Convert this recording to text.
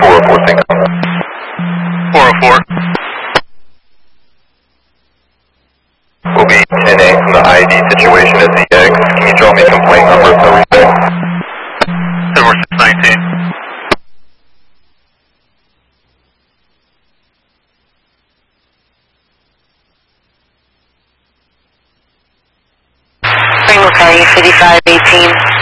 404 St. 404. Will be 10A from the ID situation as the X. Can you draw me a complaint number so we say? 7619. Spring County 5518.